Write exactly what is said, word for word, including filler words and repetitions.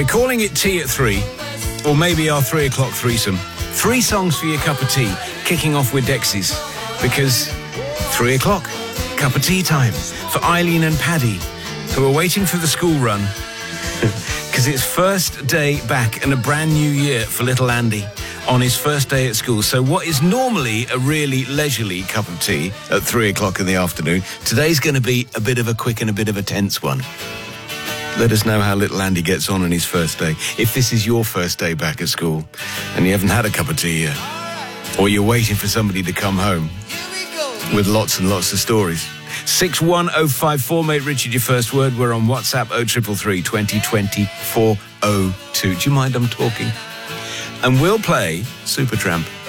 We're calling it Tea at Three, or maybe our three o'clock threesome. Three songs for your cup of tea, kicking off with Dexys, because three o'clock, cup of tea time for Eileen and Paddy, who are waiting for the school run, because it's first day back and a brand new year for little Andy on his first day at school. So what is normally a really leisurely cup of tea at three o'clock in the afternoon, today's going to be a bit of a quick and a bit of a tense one. Let us know how little Andy gets on on his first day. If this is your first day back at school and you haven't had a cup of tea yet, or you're waiting for somebody to come home with lots and lots of stories. six one oh five four, mate Richard, your first word. We're on WhatsApp oh three three three, twenty twenty, four oh two. Do you mind I'm talking? And we'll play Supertramp.